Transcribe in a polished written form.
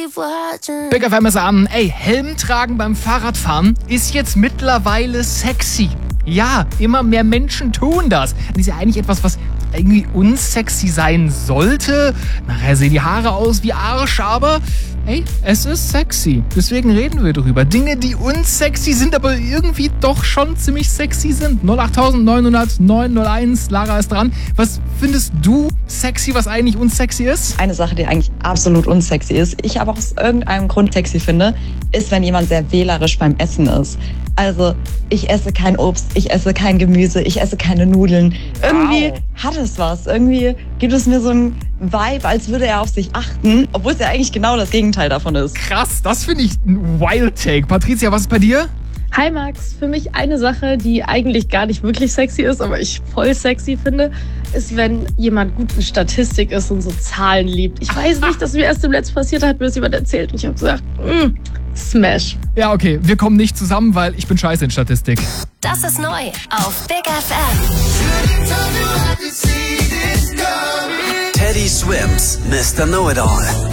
Big FM ist an. Ey, Helm tragen beim Fahrradfahren ist jetzt mittlerweile sexy. Ja, immer mehr Menschen tun das. Das ist ja eigentlich etwas, was irgendwie unsexy sein sollte. Nachher sehen die Haare aus wie Arsch, aber ey, es ist sexy. Deswegen reden wir drüber. Dinge, die unsexy sind, aber irgendwie doch schon ziemlich sexy sind. 08900 901, Lara ist dran. Was findest du sexy, was eigentlich unsexy ist? Eine Sache, die eigentlich absolut unsexy ist, ich aber aus irgendeinem Grund sexy finde, ist, wenn jemand sehr wählerisch beim Essen ist. Also, ich esse kein Obst, ich esse kein Gemüse, ich esse keine Nudeln. Irgendwie hat es was. Irgendwie gibt es mir so ein Vibe, als würde er auf sich achten, obwohl es ja eigentlich genau das Gegenteil davon ist. Krass, das finde ich ein Wild Take. Patricia, was ist bei dir? Hi Max, für mich eine Sache, die eigentlich gar nicht wirklich sexy ist, aber ich voll sexy finde, ist, wenn jemand gut in Statistik ist und so Zahlen liebt. Ich weiß nicht, dass mir erst im Letzten passiert hat, mir das jemand erzählt und ich habe gesagt, Smash. Ja, okay, wir kommen nicht zusammen, weil ich bin scheiße in Statistik. Das ist neu auf Big FM. Teddy Swims, Mr. Know-It-All.